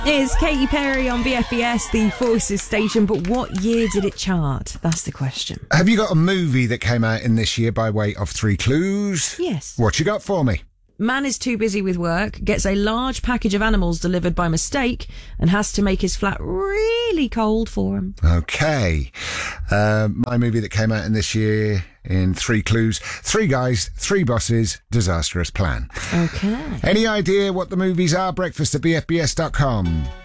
It's Katy Perry on BFBS, the Voices station, but what year did it chart? That's the question. Have you got a movie that came out in this year by way of 3 clues? Yes. What you got for me? Man is too busy with work, gets a large package of animals delivered by mistake, and has to make his flat really cold for him. Okay. My movie that came out in this year in 3 clues: 3 guys, 3 bosses, disastrous plan. Okay. Any idea what the movies are? Breakfast at bfbs.com.